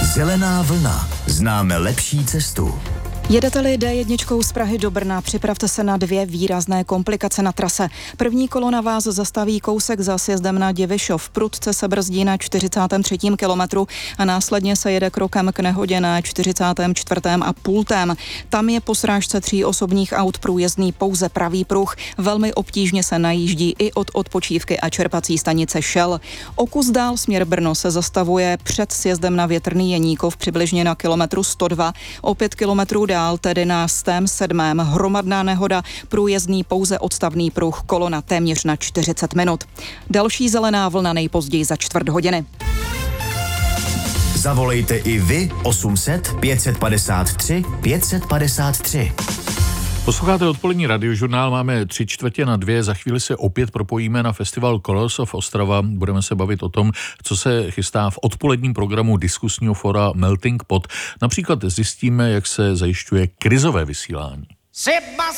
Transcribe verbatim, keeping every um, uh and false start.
Zelená vlna. Známe lepší cestu. Jedete-li D jedna z Prahy do Brna, připravte se na dvě výrazné komplikace na trase. První kolona vás zastaví kousek za sjezdem na Divišov. Prudce se brzdí na čtyřicátém třetím kilometru a následně se jede krokem k nehodě na čtyřicátém čtvrtém a pultém. Tam je po srážce tří osobních aut průjezdný pouze pravý pruh. Velmi obtížně se najíždí i od odpočívky a čerpací stanice Shell. O kus dál směr Brno se zastavuje před sjezdem na Větrný Jeníkov přibližně na kilometru sto dva. O pět kilometrů dál, tedy na stém sedmém, hromadná nehoda, průjezdný pouze odstavný pruh, kolona téměř na čtyřicet minut. Další zelená vlna nejpozději za čtvrt hodiny. Zavolejte i vy osm set pět set padesát tři pět set padesát tři. Posloucháte odpolední radiožurnál, máme tři čtvrtě na dvě, za chvíli se opět propojíme na festival Colors of Ostrava. Budeme se bavit o tom, co se chystá v odpoledním programu diskusního fora Melting Pot. Například zjistíme, jak se zajišťuje krizové vysílání.